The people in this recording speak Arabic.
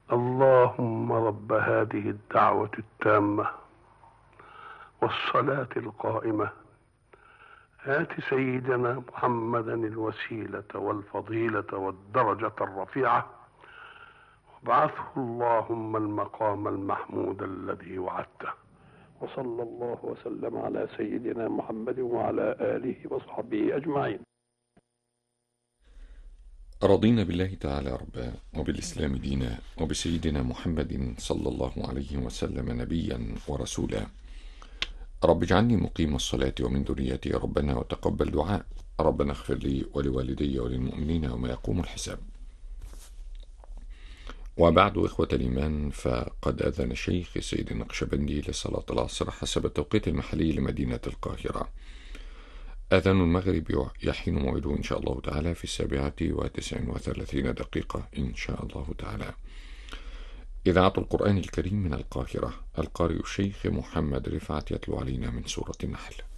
اللهم رب هذه الدعوة التامة والصلاة القائمة آت سيدنا محمدا الوسيلة والفضيلة والدرجة الرفيعة وابعثه اللهم المقام المحمود الذي وعدته. وصلى الله وسلم على سيدنا محمد وعلى آله وصحبه أجمعين. رضينا بالله تعالى ربا وبالإسلام دينا وبسيدنا محمد صلى الله عليه وسلم نبيا ورسولا. رب اجعلني مقيم الصلاة ومن ذريتي ربنا وتقبل دعاء. ربنا اغفر لي ولوالدي وللمؤمنين يوم يقوم الحساب. وبعد إخوة الإيمان، فقد أذن الشيخ سيد النقشبندي لصلاة العصر حسب التوقيت المحلي لمدينة القاهرة. أذان المغرب يحين موعده إن شاء الله تعالى في 7:39 إن شاء الله تعالى. إذاعة القرآن الكريم من القاهرة، القارئ الشيخ محمد رفعت يتلو علينا من سورة النحل.